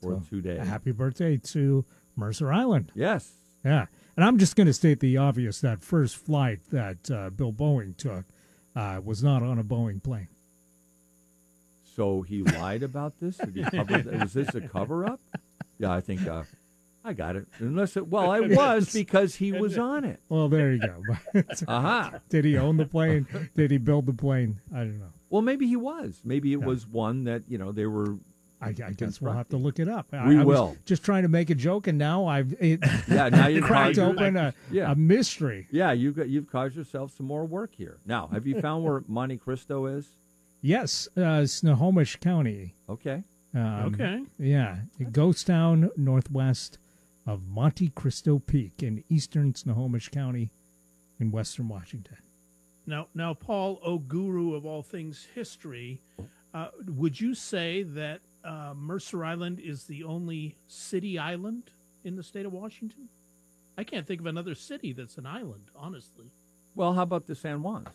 4th today. Happy birthday to Mercer Island. Yes. Yeah. And I'm just going to state the obvious, that first flight that Bill Boeing took was not on a Boeing plane. So he lied about this? Did he cover was this a cover-up? Yeah, I think I got it. I was because he was on it. Well, there you go. Did he own the plane? Did he build the plane? I don't know. Well, maybe he was. Maybe it was one that, they were... I guess we'll have to look it up. We will. Was just trying to make a joke, and now now you've cracked open a mystery. Yeah, you've caused yourself some more work here. Now, have you found where Monte Cristo is? Yes, Snohomish County. Okay. Okay. Yeah, Ghost Town, northwest of Monte Cristo Peak in eastern Snohomish County in western Washington. Now, Paul, guru of all things history, would you say that Mercer Island is the only city island in the state of Washington? I can't think of another city that's an island, honestly. Well, how about the San Juans?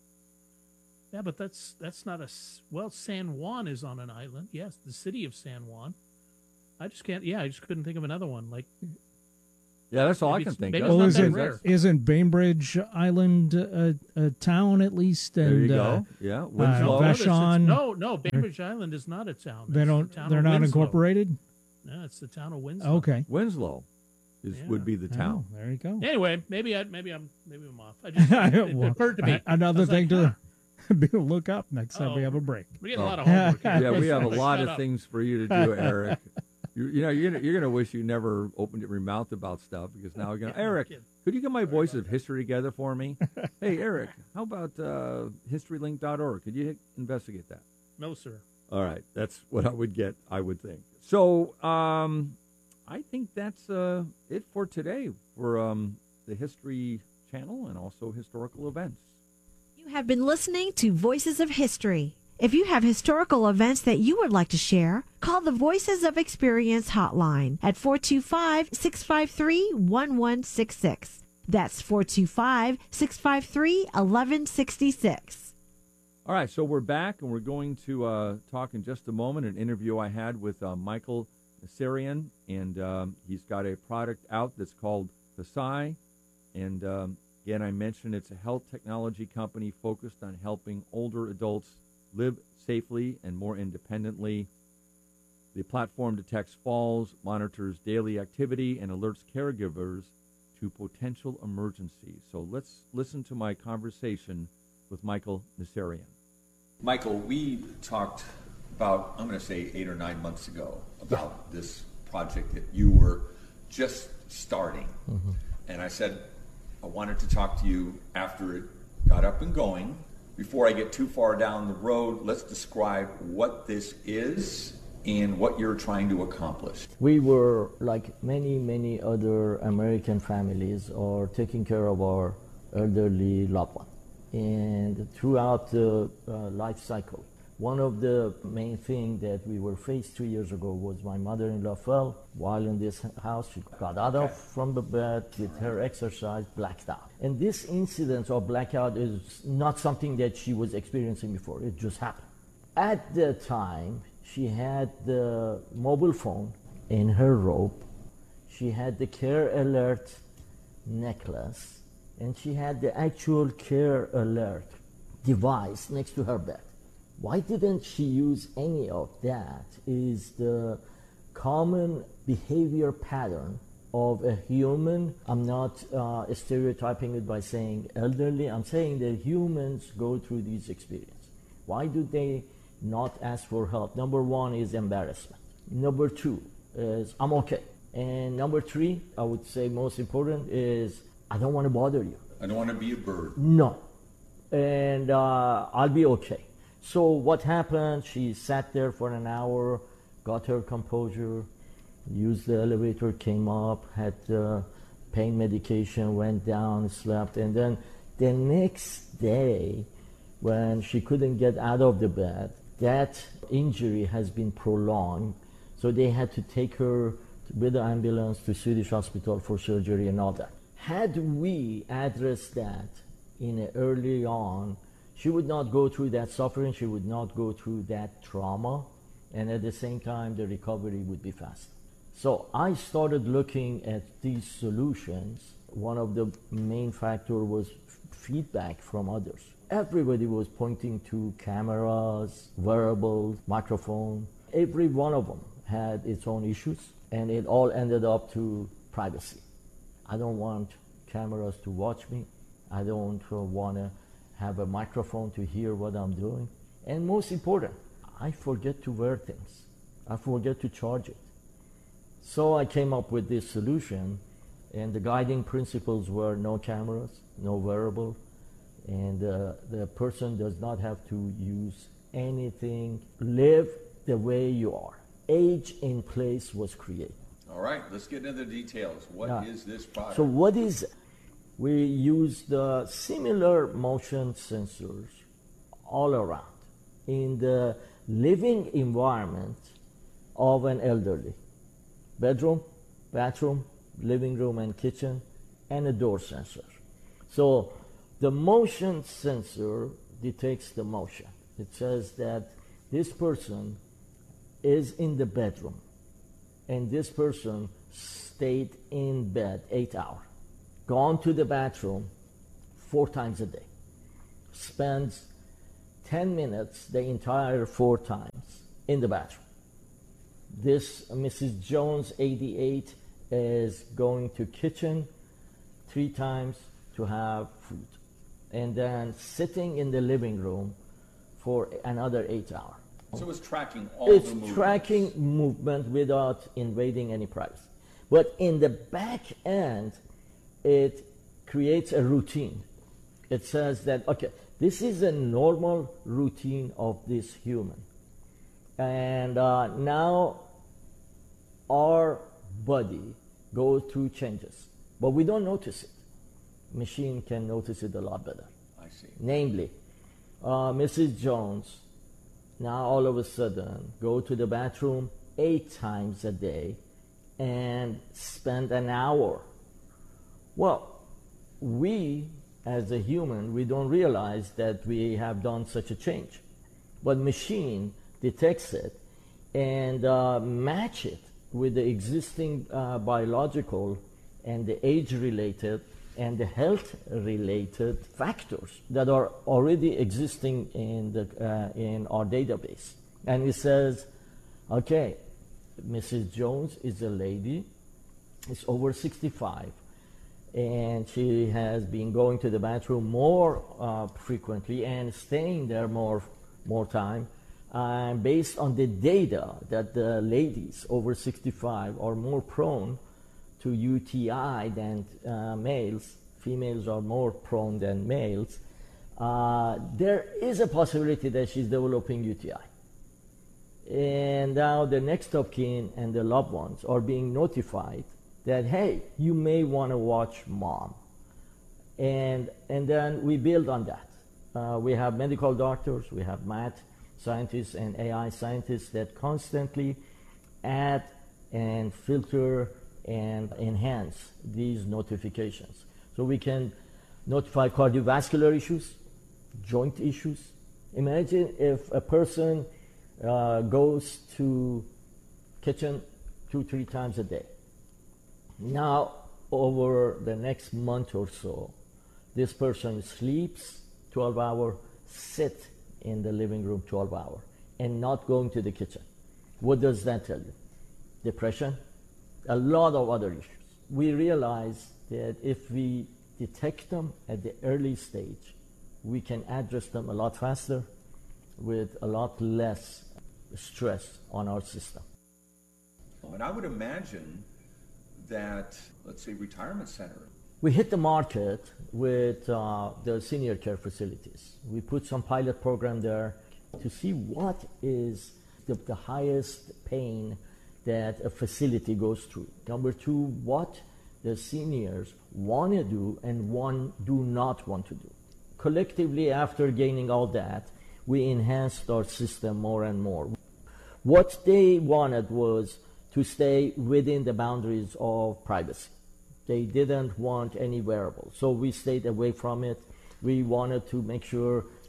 Yeah, but that's not San Juan is on an island. Yes, the city of San Juan. I just couldn't think of another one. Yeah, that's all I can think of. Well, isn't Bainbridge Island a town at least? And, there you go. Yeah, Winslow. Vashon. No, Bainbridge Island is not a town. They're not incorporated? No, it's the town of Winslow. Okay. Winslow would be the town. Oh, there you go. Anyway, maybe I'm off. It occurred to me. Another thing to look up next time we have a break. We're getting a lot of homework. Yeah, we have a lot of things for you to do, Eric. You're gonna wish you never opened your mouth about stuff, because now you're gonna, Eric, could you get my Voice of History together for me? Hey, Eric, how about historylink.org? Could you investigate that? No, sir. All right, that's what I would get, I would think. So I think that's it for today for the History Channel and also historical events. You have been listening to Voices of History. If you have historical events that you would like to share, call the Voices of Experience hotline at 425-653-1166. That's 425-653-1166. All right, so we're back, and we're going to talk in just a moment, an interview I had with Michael Nassarian, and he's got a product out that's called Fasai, and again, I mentioned it's a health technology company focused on helping older adults live safely and more independently. The platform detects falls, monitors daily activity, and alerts caregivers to potential emergencies. So let's listen to my conversation with Michael Nassarian. Michael, we talked about, I'm going to say 8 or 9 months ago, about this project that you were just starting. Mm-hmm. And I said I wanted to talk to you after it got up and going. Before I get too far down the road, let's describe what this is and what you're trying to accomplish. We were, like many other American families, are taking care of our elderly loved one. And throughout the life cycle, one of the main things that we were faced 2 years ago was my mother-in-law fell while in this house. She got out of from the bed with her exercise, blacked out. And this incident of blackout is not something that she was experiencing before. It just happened. At the time, she had the mobile phone in her robe. She had the Care Alert necklace, and she had the actual Care Alert device next to her bed. Why didn't she use any of that is the common behavior pattern of a human. I'm not stereotyping it by saying elderly. I'm saying that humans go through these experiences. Why do they not ask for help? Number one is embarrassment. Number two is I'm okay. And number three, I would say most important, is I don't want to bother you. I don't want to be a bird. No. And I'll be okay. So what happened, she sat there for an hour, got her composure, used the elevator, came up, had pain medication, went down, slept, and then the next day, when she couldn't get out of the bed, that injury has been prolonged, so they had to take her with the ambulance to Swedish Hospital for surgery and all that. Had we addressed that early on, she would not go through that suffering, she would not go through that trauma, and at the same time the recovery would be faster. So I started looking at these solutions. One of the main factors was feedback from others. Everybody was pointing to cameras, wearables, microphone. Every one of them had its own issues, and it all ended up to privacy. I don't want cameras to watch me. I don't want to have a microphone to hear what I'm doing. And most important, I forget to wear things. I forget to charge it. So I came up with this solution, and the guiding principles were no cameras, no wearable, and the person does not have to use anything. Live the way you are. Age in place was created. All right, let's get into the details. What is this product? So what is it? We use the similar motion sensors all around in the living environment of an elderly. Bedroom, bathroom, living room and kitchen, and a door sensor. So the motion sensor detects the motion. It says that this person is in the bedroom, and this person stayed in bed 8 hours, gone to the bathroom 4 times a day, spends 10 minutes the entire 4 times in the bathroom. This Mrs. Jones, 88, is going to kitchen 3 times to have food, and then sitting in the living room for another 8 hours. So it's tracking all the movements. It's tracking movement without invading any privacy. But in the back end, it creates a routine. It says that, okay, this is a normal routine of this human. And now our body goes through changes, but we don't notice it. Machine can notice it a lot better. I see. Namely, Mrs. Jones now all of a sudden go to the bathroom 8 times a day and spend an hour. Well, we as a human, we don't realize that we have done such a change. But machine detects it and match it with the existing biological and the age-related and the health-related factors that are already existing in our database. And it says, okay, Mrs. Jones is a lady, is over 65, and she has been going to the bathroom more frequently and staying there more time. Based on the data that the ladies over 65 are more prone to UTI than males, females are more prone than males, there is a possibility that she's developing UTI. And now the next of kin and the loved ones are being notified that, hey, you may want to watch mom. And then we build on that. We have medical doctors, we have math scientists and AI scientists that constantly add and filter and enhance these notifications. So we can notify cardiovascular issues, joint issues. Imagine if a person goes to kitchen 2-3 times a day. Now, over the next month or so, this person sleeps 12 hours, sit in the living room 12 hours, and not going to the kitchen. What does that tell you? Depression, a lot of other issues. We realize that if we detect them at the early stage, we can address them a lot faster with a lot less stress on our system. And I would imagine that, let's say, retirement center. We hit the market with the senior care facilities. We put some pilot program there to see what is the highest pain that a facility goes through. Number 2, what the seniors want to do and do not want to do. Collectively, after gaining all that, we enhanced our system more and more. What they wanted was to stay within the boundaries of privacy. They didn't want any wearable, so we stayed away from it. We wanted to make sure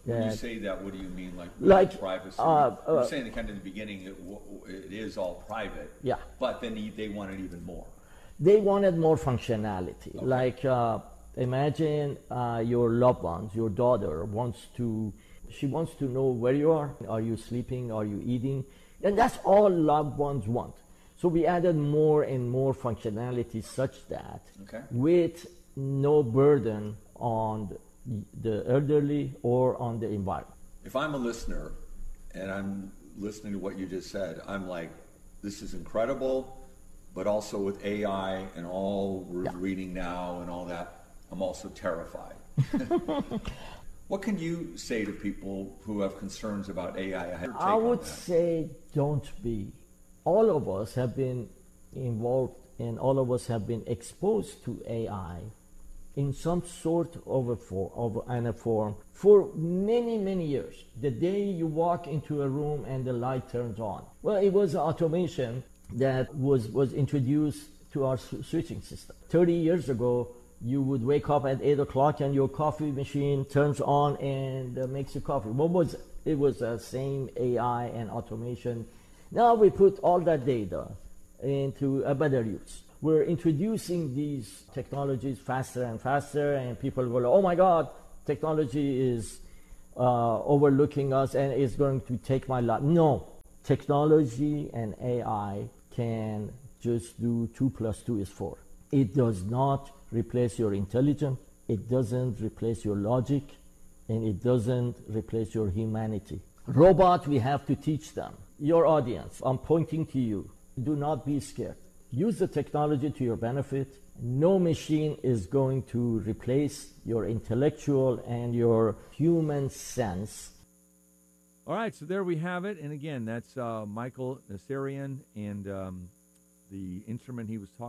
When you that say that, what do you mean? Like, privacy? uh, You're saying that kind of in the beginning it is all private. Yeah. But then they wanted even more. they wanted more functionality. Like, imagine your loved ones, your daughter she wants to know where you are. Are you sleeping? Are you eating? And that's all loved ones want. So we added more and more functionality such that with no burden on the elderly or on the environment. If I'm a listener and I'm listening to what you just said, I'm like, this is incredible, but also with AI and all we're reading now and all that, I'm also terrified. What can you say to people who have concerns about AI? I would say don't be. All of us have been involved and all of us have been exposed to AI in some sort of a form for many, many years. The day you walk into a room and the light turns on. Well, it was automation that was introduced to our switching system. 30 years ago, you would wake up at 8 o'clock and your coffee machine turns on and makes you coffee. It was the same AI and automation. Now we put all that data into a better use. We're introducing these technologies faster and faster, and people go, oh my God, technology is overlooking us and is going to take my life. No, technology and AI can just do 2 + 2 is 4. It does not replace your intelligence, it doesn't replace your logic, and it doesn't replace your humanity. Robot, we have to teach them. Your audience, I'm pointing to you. Do not be scared. Use the technology to your benefit. No machine is going to replace your intellectual and your human sense. All right, so there we have it. And again, that's Michael Nasserian, and the instrument he was talking